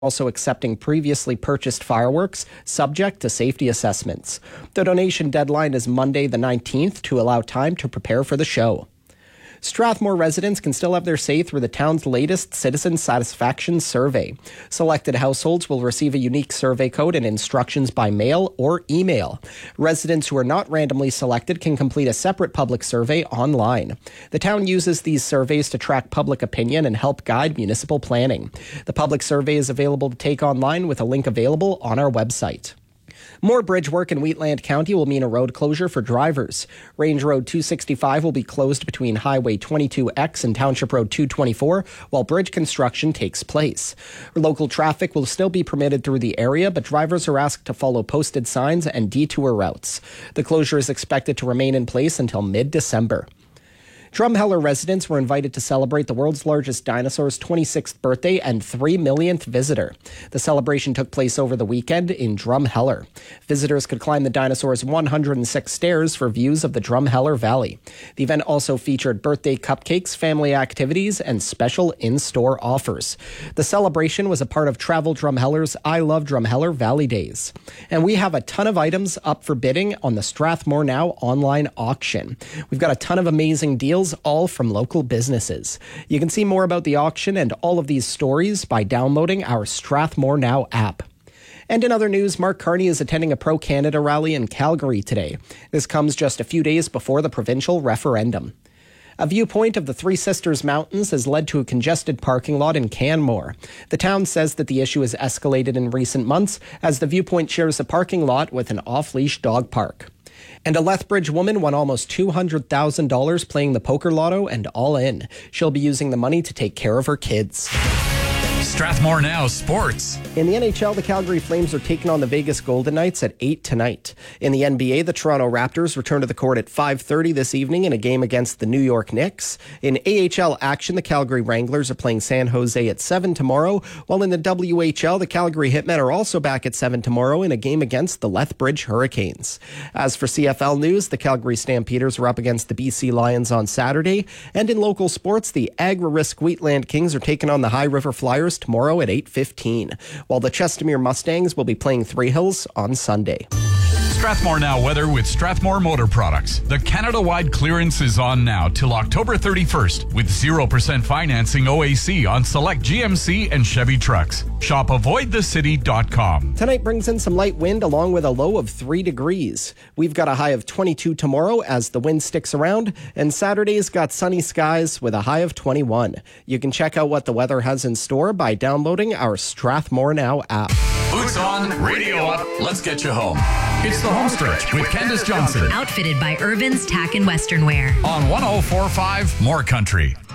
also accepting previously purchased fireworks, subject to safety assessments. The donation deadline is Monday the 19th to allow time to prepare for the show. Strathmore residents can still have their say through the town's latest citizen satisfaction survey. Selected households will receive a unique survey code and instructions by mail or email. Residents who are not randomly selected can complete a separate public survey online. The town uses these surveys to track public opinion and help guide municipal planning. The public survey is available to take online with a link available on our website. More bridge work in Wheatland County will mean a road closure for drivers. Range Road 265 will be closed between Highway 22X and Township Road 224 while bridge construction takes place. Local traffic will still be permitted through the area, but drivers are asked to follow posted signs and detour routes. The closure is expected to remain in place until mid-December. Drumheller residents were invited to celebrate the world's largest dinosaur's 26th birthday and 3 millionth visitor. The celebration took place over the weekend in Drumheller. Visitors could climb the dinosaur's 106 stairs for views of the Drumheller Valley. The event also featured birthday cupcakes, family activities, and special in-store offers. The celebration was a part of Travel Drumheller's I Love Drumheller Valley Days. And we have a ton of items up for bidding on the Strathmore Now online auction. We've got a ton of amazing deals, all from local businesses. You can see more about the auction and all of these stories by downloading our Strathmore Now app. And in other news, Mark Carney is attending a pro-Canada rally in Calgary today. This comes just a few days before the provincial referendum. A viewpoint of the Three Sisters Mountains has led to a congested parking lot in Canmore. The town says that the issue has escalated in recent months as the viewpoint shares a parking lot with an off-leash dog park. And a Lethbridge woman won almost $200,000 playing the poker lotto and all in. She'll be using the money to take care of her kids. Strathmore Now Sports. In the NHL, the Calgary Flames are taking on the Vegas Golden Knights at 8 tonight. In the NBA, the Toronto Raptors return to the court at 5:30 this evening in a game against the New York Knicks. In AHL action, the Calgary Wranglers are playing San Jose at 7 tomorrow, while in the WHL, the Calgary Hitmen are also back at 7 tomorrow in a game against the Lethbridge Hurricanes. As for CFL news, the Calgary Stampeders are up against the BC Lions on Saturday, and in local sports, the Agri-Risk Wheatland Kings are taking on the High River Flyers tomorrow at 8:15, while the Chestermere Mustangs will be playing Three Hills on Sunday. Strathmore Now weather with Strathmore Motor Products. The Canada-wide clearance is on now till October 31st with 0% financing OAC on select GMC and Chevy trucks. Shop avoidthecity.com. Tonight brings in some light wind along with a low of 3 degrees. We've got a high of 22 tomorrow as the wind sticks around, and Saturday's got sunny skies with a high of 21. You can check out what the weather has in store by downloading our Strathmore Now app. Boots on, radio up, let's get you home. It's the home stretch with Candace Johnson. Outfitted by Irvin's Tack and Western Wear. On 104.5 More Country.